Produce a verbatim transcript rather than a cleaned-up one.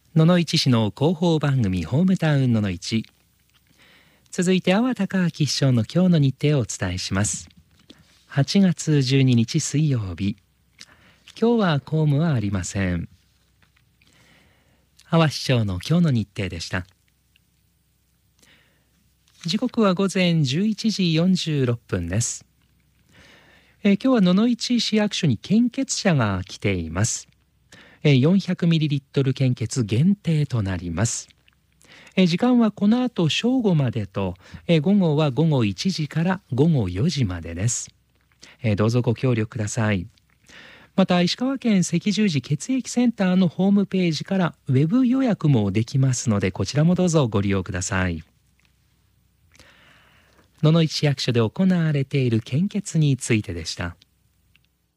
野々市市の広報番組ホームタウン野々市。続いて阿波隆明市長の今日の日程をお伝えします。はちがつじゅうににち水曜日、今日は公務はありません。阿波市長の今日の日程でした。時刻は午前じゅういちじよんじゅうろっぷんです。えー、今日は野々市市役所に献血者が来ています。えー、よんひゃくミリリットル 献血限定となります。えー、時間はこの後正午までと、えー、午後は午後いちじから午後よじまでです。えー、どうぞご協力ください。また石川県赤十字血液センターのホームページからウェブ予約もできますので、こちらもどうぞご利用ください。野々市市役所で行われている献血についてでした。